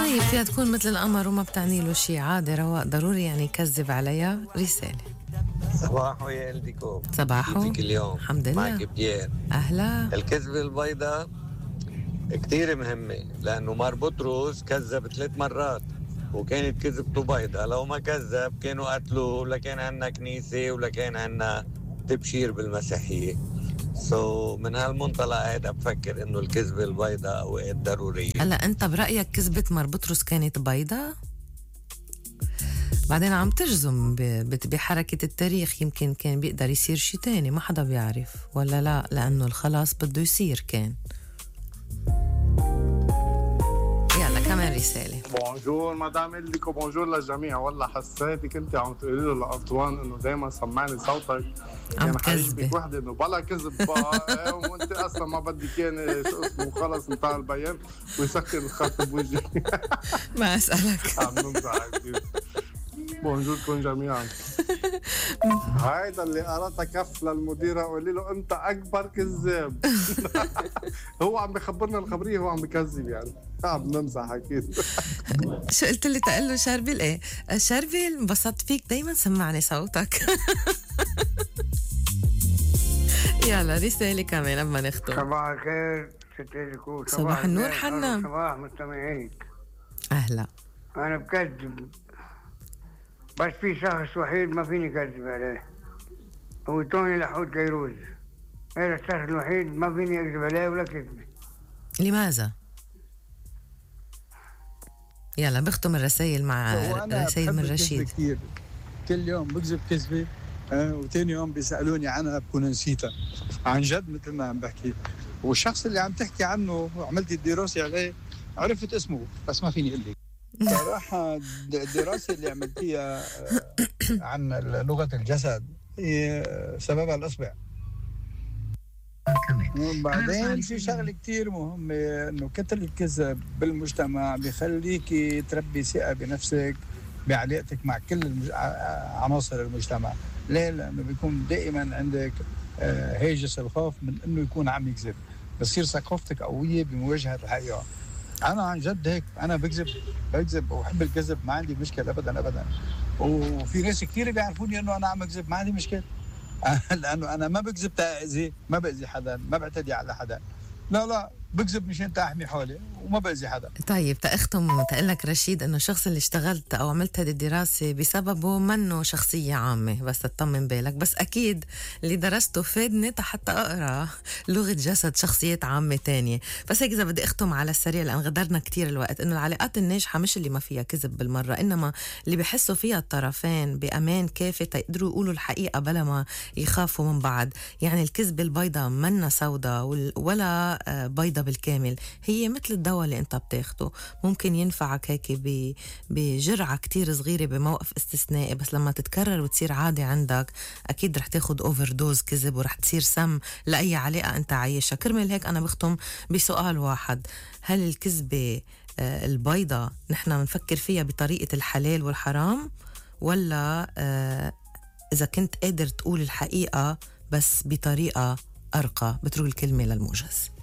طيب فيها تكون مثل القمر وما بتعني له شي، عادي رواق ضروري يعني يكذب عليها؟ رسالة. صباحو يا إلديكو، صباحو. كيفك اليوم؟ الحمد معك لله. بيير. أهلا. الكذبة البيضاء كتير مهمة، لأنه مار بطرس كذب 3 مرات وكانت كذبته بيضاء. لو ما كذب كانوا قتلوه، ولا كان عنا كنيسة، ولا كان عنا تبشير بالمسيحية. من هالمنطلق هيدا بفكر إنه الكذبة البيضاء أوقات ضرورية. هلا أنت برأيك كذبة مار بطرس كانت بيضة؟ بعدين عم تجزم بحركة التاريخ، يمكن كان بيقدر يصير شي تاني ما حدا بيعرف، ولا لا لأنه الخلاص بده يصير كان. يلا كمان رسالة. بونجور مدام إلديكو، بونجور للجميع. والله حسيتك انت عم تقولي له لأنطوان انه دايما سمعني صوتك، عم كان حيجبك كذبة. وحده انه بلا كذب بقى وانت اصلا ما بدك يعني شو اسمه، خلص انتهى البيان ويسكر الخط بوجهي. ما أسألك. عم نمزح. بونجور لكم جميعا. هيدا اللي قرأتها كف للمديرة، قولي له انت اكبر كذاب. هو عم بخبرنا الخبرية، هو عم بكذب يعني. عم نمزح اكيد. شو قلت لي؟ تقول له شربل ايه؟ شربل انبسطت فيك، دايما سمعني صوتك. يلا رسالة كمان لما نختم. صباح الخير ست إلديكو. صباح النور حنا. صباح مستمعيك. أهلا. أنا بكذب، بس في شخص وحيد ما فيني كذب عليه، هو توني لحود كيروز. هذا الشخص الوحيد ما فيني أكذب عليه ولا كذبة. لماذا؟ يلا بختم الرسائل مع رسائل من رشيد. كتير كل يوم بكذب كذبة، وتاني يوم بيسألوني عنها بكون نسيتها عن جد مثل ما عم بحكي. والشخص اللي عم تحكي عنه وعملت الدراسة عليه عرفت اسمه بس ما فيني أقول لك صراحة. الدراسة اللي عملتيها عن لغة الجسد هي سببها الأصبع. وبعدين في شغلة كتير مهمة، إنه كتر الكذب بالمجتمع بيخليكي تربي ثقة بنفسك بعلاقتك مع كل عناصر المجتمع. ليه؟ لأنه بيكون دائما عندك هاجس الخوف من إنه يكون عم يكذب، بصير ثقافتك قوية بمواجهة الحقيقة. أنا عن جد هيك، أنا بكذب وبحب الكذب، ما عندي مشكلة أبدا. وفي ناس كثير بيعرفوني إنه أنا عم أكذب، ما عندي مشكلة. لأنه أنا ما بكذب تأذي، ما بأذي حدا، ما بعتدي على حدا. لا بكذب مشان تحمي حالي وما بأذي حدا. طيب تأختم تقلك رشيد انه الشخص اللي اشتغلت او عملت هذه الدراسة بسببه منه شخصية عامة، بس تطمن بالك. بس اكيد اللي درسته فادني حتى اقرا لغة جسد شخصيات عامة تانية. بس هيك اذا بدي اختم على السريع لان غدرنا كتير الوقت، انه العلاقات الناجحة مش اللي ما فيها كذب بالمرة، انما اللي بحسوا فيها الطرفين بامان كافي تقدروا يقولوا الحقيقة بلا ما يخافوا من بعض. يعني الكذبة البيضة منا سودة ولا بيضة بالكامل، هي مثل الدواء اللي انت بتاخده، ممكن ينفعك هيك بجرعة كتير صغيرة بموقف استثنائي، بس لما تتكرر وتصير عادة عندك اكيد رح تاخد اوفر دوز كذب ورح تصير سم لأي علاقة انت عايشها. كرمال هيك انا بختم بسؤال واحد: هل الكذبة البيضة نحن بنفكر فيها بطريقة الحلال والحرام، ولا اذا كنت قادر تقول الحقيقة بس بطريقة أرقى بتروح الكلمة للموجز؟